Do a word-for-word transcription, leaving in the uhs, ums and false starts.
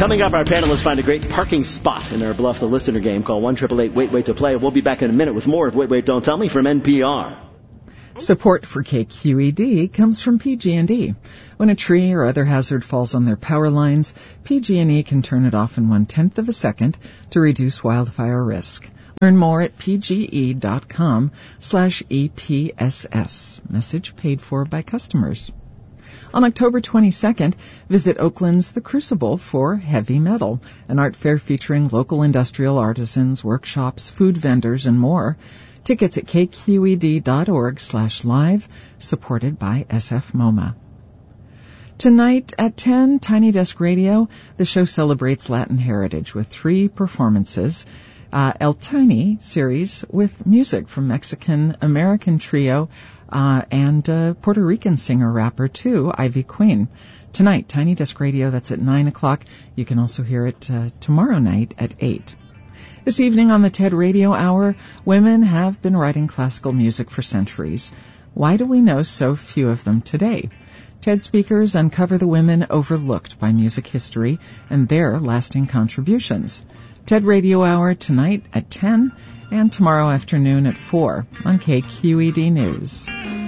Coming up, our panelists find a great parking spot in our Bluff the Listener game. Call one eight eight eight wait wait to play. We'll be back in a minute with more of Wait, Wait, Don't Tell Me from N P R. Support for K Q E D comes from P G and E. When a tree or other hazard falls on their power lines, P G and E can turn it off in one-tenth of a second to reduce wildfire risk. Learn more at pge.com slash EPSS. Message paid for by customers. On October twenty-second, visit Oakland's The Crucible for Heavy Metal, an art fair featuring local industrial artisans, workshops, food vendors, and more. Tickets at kqed.org slash live, supported by S F MoMA. Tonight at ten, Tiny Desk Radio, the show celebrates Latin heritage with three performances. Uh, El Tiny series with music from Mexican-American trio uh, and uh, Puerto Rican singer-rapper, too, Ivy Queen. Tonight, Tiny Desk Radio, that's at nine o'clock. You can also hear it uh, tomorrow night at eight. This evening on the TED Radio Hour, women have been writing classical music for centuries. Why do we know so few of them today? TED speakers uncover the women overlooked by music history and their lasting contributions. TED Radio Hour tonight at ten and tomorrow afternoon at four on K Q E D News.